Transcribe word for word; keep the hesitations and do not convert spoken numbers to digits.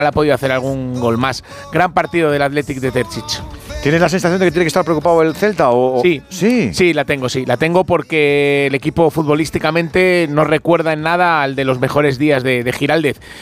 ha podido hacer algún gol más. Gran partido del Athletic de Terzic. ¿Tienes la sensación de que tiene que estar preocupado el Celta? O, o? Sí, sí, sí, la tengo, sí. La tengo porque el equipo futbolísticamente no recuerda en nada al de los mejores días de, de Giraldez.